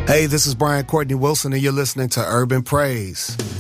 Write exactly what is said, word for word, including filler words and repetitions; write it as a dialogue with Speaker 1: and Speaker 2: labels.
Speaker 1: Hey, this is Brian Courtney Wilson, and you're listening to Urban Praise.